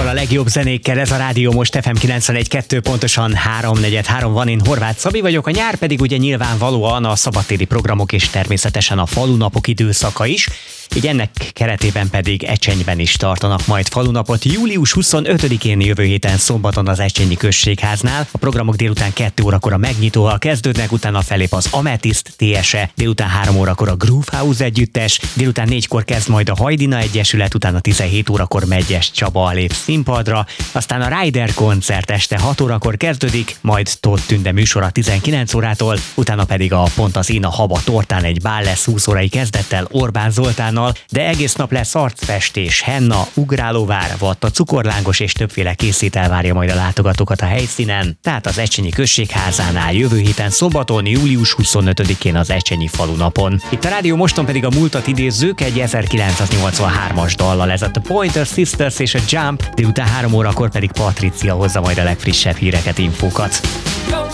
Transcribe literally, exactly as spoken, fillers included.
a legjobb zenékkel, ez a Rádió Most ef em kilencvenegy kettő, pontosan háromnegyed három van, én Horváth Szabi vagyok, a nyár pedig ugye nyilvánvalóan a szabadtéri programok és természetesen a falunapok időszaka is, így ennek keretében pedig Ecsenyben is tartanak majd falunapot július huszonötödikén jövő héten szombaton az Ecsényi Községháznál. A programok délután kettő órakor a megnyitóval kezdődnek, utána felép az Amethyst té es e, délután három órakor a Groove House együttes, délután négykor kezd majd a Hajdina Egyesület, utána tizenhét órakor Megyes Csaba lép színpadra, aztán a Rider koncert este hat órakor kezdődik, majd Tóth Tünde műsora tizenkilenc órától, utána pedig a Pont az Én a Haba tortán egy bál lesz húsz órai kezdettel Orbán Zoltánnal, de egész nap lesz arcfestés, henna, ugrálóvár, vatta, cukorlángos és többféle készétel várja majd a látogatókat a helyszínen, tehát az Ecsényi Községházánál jövő héten szombaton, július huszonötödikén az Ecsenyi falunapon. Itt a Rádió Moston pedig a múltat idézzük egy ezerkilencszáznyolcvanhármas dallal, ez a The Pointer Sisters és a Jump, délután három órakor pedig Patricia hozza majd a legfrissebb híreket, infókat.